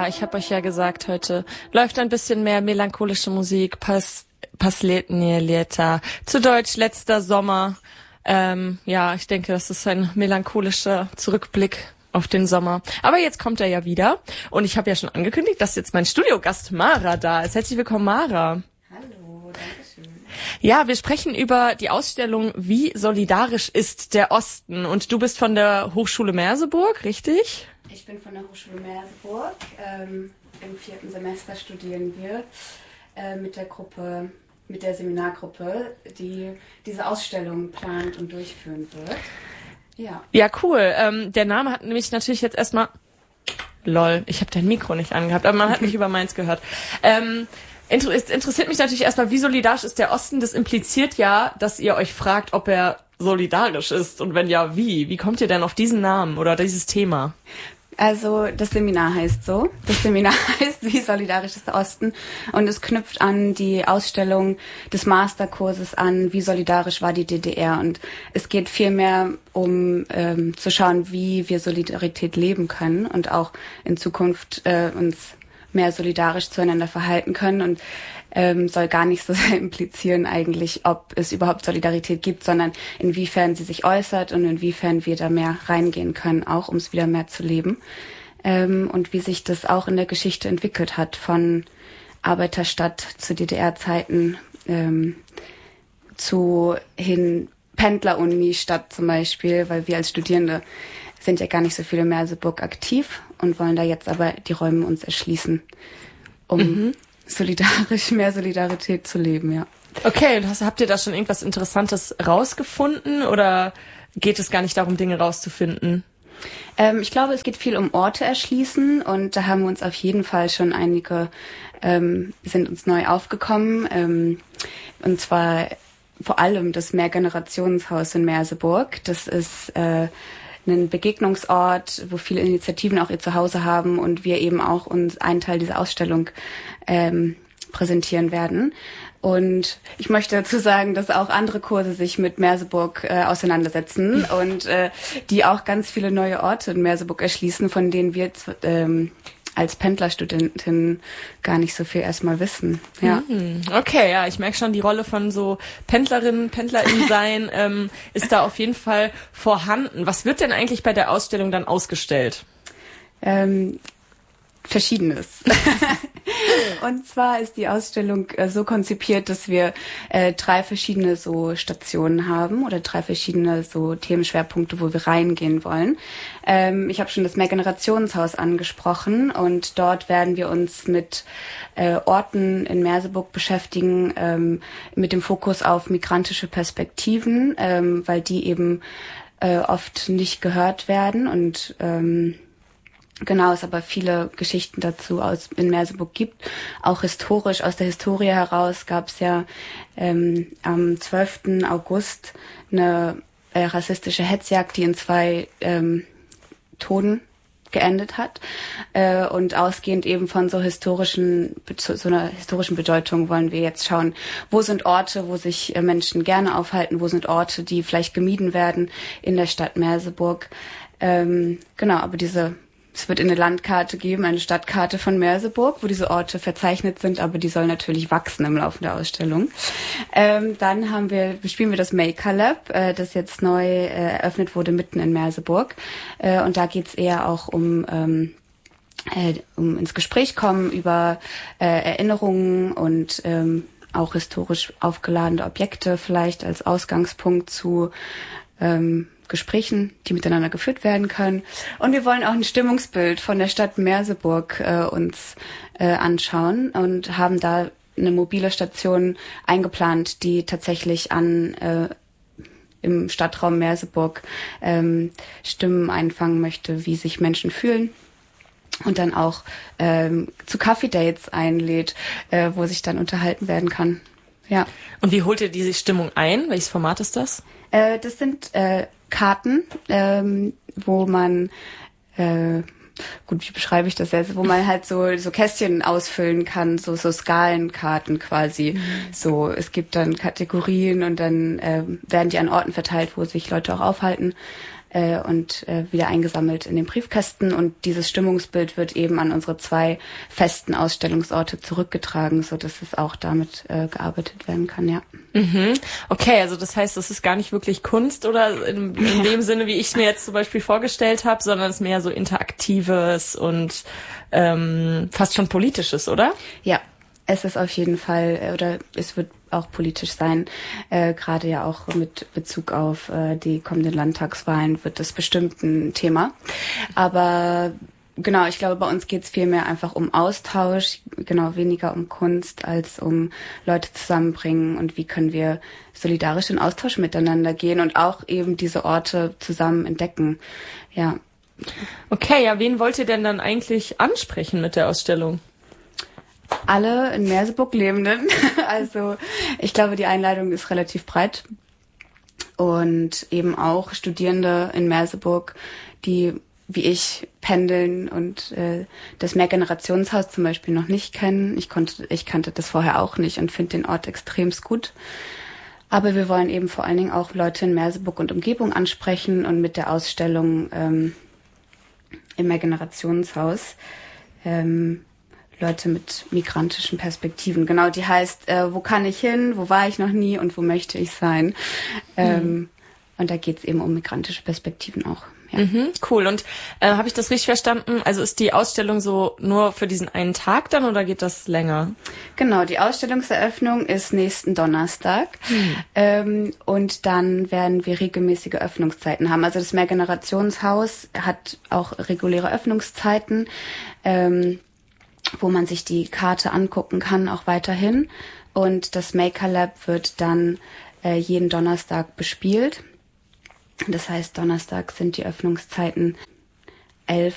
Ja, ich habe euch ja gesagt, heute läuft ein bisschen mehr melancholische Musik, Pasletnie Lieta, zu Deutsch letzter Sommer. Ja, ich denke, das ist ein melancholischer Zurückblick auf den Sommer. Aber jetzt kommt er ja wieder und ich habe ja schon angekündigt, dass jetzt mein Studiogast Mara da ist. Herzlich willkommen, Mara. Hallo, danke schön. Ja, wir sprechen über die Ausstellung Wie solidarisch ist der Osten? Und du bist von der Hochschule Merseburg, richtig? Ich bin von der Hochschule Merseburg. Im 4. Semester studieren wir mit der Seminargruppe, die diese Ausstellung plant und durchführen wird. Ja, cool. Der Name hat nämlich natürlich jetzt erstmal... Lol, ich habe dein Mikro nicht angehabt, aber man hat mich über meins gehört. Es interessiert mich natürlich erstmal, wie solidarisch ist der Osten? Das impliziert ja, dass ihr euch fragt, ob er solidarisch ist. Und wenn ja, wie? Wie kommt ihr denn auf diesen Namen oder dieses Thema? Also das Seminar heißt so. Das Seminar heißt Wie solidarisch ist der Osten? Und es knüpft an die Ausstellung des Masterkurses an, wie solidarisch war die DDR. Und es geht vielmehr um zu schauen, wie wir Solidarität leben können und auch in Zukunft uns mehr solidarisch zueinander verhalten können und soll gar nicht so sehr implizieren eigentlich, ob es überhaupt Solidarität gibt, sondern inwiefern sie sich äußert und inwiefern wir da mehr reingehen können, auch um es wieder mehr zu leben. Und wie sich das auch in der Geschichte entwickelt hat, von Arbeiterstadt zu DDR-Zeiten zu hin Pendler-Uni-Stadt zum Beispiel, weil wir als Studierende sind ja gar nicht so viele in Merseburg aktiv und wollen da jetzt aber die Räume uns erschließen, um mehr Solidarität zu leben, ja. Okay, und habt ihr da schon irgendwas Interessantes rausgefunden oder geht es gar nicht darum, Dinge rauszufinden? Ich glaube, es geht viel um Orte erschließen und da haben wir uns auf jeden Fall schon einige, sind uns neu aufgekommen, und zwar vor allem das Mehrgenerationshaus in Merseburg. Das ist ein Begegnungsort, wo viele Initiativen auch ihr Zuhause haben und wir eben auch uns einen Teil dieser Ausstellung präsentieren werden. Und ich möchte dazu sagen, dass auch andere Kurse sich mit Merseburg auseinandersetzen und die auch ganz viele neue Orte in Merseburg erschließen, von denen wir als Pendlerstudentin gar nicht so viel erstmal wissen. Ja. Okay, ja, ich merke schon, die Rolle von so Pendlerinnen sein ist da auf jeden Fall vorhanden. Was wird denn eigentlich bei der Ausstellung dann ausgestellt? Verschiedenes. Und zwar ist die Ausstellung so konzipiert, dass wir 3 verschiedene so Stationen haben oder 3 verschiedene so Themenschwerpunkte, wo wir reingehen wollen. Ich habe schon das Mehrgenerationshaus angesprochen und dort werden wir uns mit Orten in Merseburg beschäftigen, mit dem Fokus auf migrantische Perspektiven, weil die eben oft nicht gehört werden und genau, es aber viele Geschichten dazu in Merseburg gibt. Auch historisch, aus der Historie heraus gab es ja am 12. August eine rassistische Hetzjagd, die in 2 Toten geendet hat. Und ausgehend eben von so einer historischen Bedeutung wollen wir jetzt schauen, wo sind Orte, wo sich Menschen gerne aufhalten, wo sind Orte, die vielleicht gemieden werden in der Stadt Merseburg. Genau, aber es wird eine Landkarte geben, eine Stadtkarte von Merseburg, wo diese Orte verzeichnet sind, aber die soll natürlich wachsen im Laufe der Ausstellung. Dann bespielen wir das Maker Lab, das jetzt neu eröffnet wurde mitten in Merseburg. Und da geht's eher auch um ins Gespräch kommen über Erinnerungen und auch historisch aufgeladene Objekte vielleicht als Ausgangspunkt zu Gesprächen, die miteinander geführt werden können. Und wir wollen auch ein Stimmungsbild von der Stadt Merseburg uns anschauen und haben da eine mobile Station eingeplant, die tatsächlich im Stadtraum Merseburg Stimmen einfangen möchte, wie sich Menschen fühlen. Und dann auch zu Kaffee-Dates einlädt, wo sich dann unterhalten werden kann. Ja. Und wie holt ihr diese Stimmung ein? Welches Format ist das? Das sind Karten, wo man, wie beschreibe ich das jetzt, wo man halt so Kästchen ausfüllen kann, so Skalenkarten quasi. So, es gibt dann Kategorien und dann werden die an Orten verteilt, wo sich Leute auch aufhalten. und wieder eingesammelt in den Briefkästen. Und dieses Stimmungsbild wird eben an unsere 2 festen Ausstellungsorte zurückgetragen, so dass es auch damit gearbeitet werden kann, ja. Mhm. Okay, also das heißt, das ist gar nicht wirklich Kunst oder in dem Sinne, wie ich es mir jetzt zum Beispiel vorgestellt habe, sondern es ist mehr so Interaktives und fast schon Politisches, oder? Ja, es ist auf jeden Fall, oder es wird auch politisch sein, gerade ja auch mit Bezug auf die kommenden Landtagswahlen wird das bestimmt ein Thema. Aber genau, ich glaube, bei uns geht es vielmehr einfach um Austausch, genau, weniger um Kunst als um Leute zusammenbringen und wie können wir solidarisch in Austausch miteinander gehen und auch eben diese Orte zusammen entdecken. Ja. Okay, ja, wen wollt ihr denn dann eigentlich ansprechen mit der Ausstellung? Alle in Merseburg Lebenden. Also ich glaube, die Einladung ist relativ breit. Und eben auch Studierende in Merseburg, die wie ich pendeln und das Mehrgenerationshaus zum Beispiel noch nicht kennen. Ich kannte das vorher auch nicht und finde den Ort extremst gut. Aber wir wollen eben vor allen Dingen auch Leute in Merseburg und Umgebung ansprechen und mit der Ausstellung im Mehrgenerationshaus Leute mit migrantischen Perspektiven. Genau, die heißt, wo kann ich hin, wo war ich noch nie und wo möchte ich sein? Und da geht es eben um migrantische Perspektiven auch. Ja. Mhm, cool. Und habe ich das richtig verstanden? Also ist die Ausstellung so nur für diesen einen Tag dann oder geht das länger? Genau, die Ausstellungseröffnung ist nächsten Donnerstag. Und dann werden wir regelmäßige Öffnungszeiten haben. Also das Mehrgenerationshaus hat auch reguläre Öffnungszeiten, wo man sich die Karte angucken kann, auch weiterhin. Und das Maker Lab wird dann jeden Donnerstag bespielt. Das heißt, Donnerstag sind die Öffnungszeiten 11